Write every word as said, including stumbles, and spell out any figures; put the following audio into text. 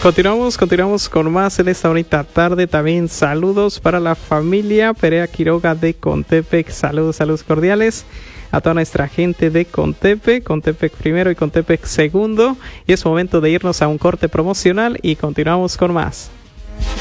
Continuamos, continuamos con más en esta bonita tarde. También saludos para la familia Perea Quiroga de Contepec. Saludos, saludos cordiales a toda nuestra gente de Contepec, Contepec primero y Contepec segundo. Y es momento de irnos a un corte promocional y continuamos con más.